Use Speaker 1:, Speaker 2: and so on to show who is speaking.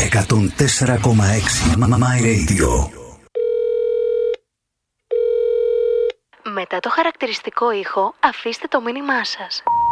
Speaker 1: 104,6 My Radio.
Speaker 2: Μετά το χαρακτηριστικό ήχο, αφήστε το μήνυμά σας.